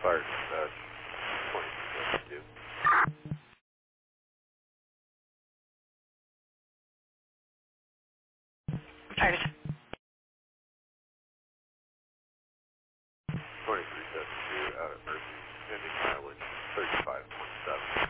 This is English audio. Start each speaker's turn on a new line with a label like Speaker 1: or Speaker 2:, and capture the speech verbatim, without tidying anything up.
Speaker 1: Fire dispatch, twenty-three seventy-two.
Speaker 2: Fire
Speaker 1: twenty-three seventy-two, out at Mercy, pending mileage, thirty-five twenty-seven.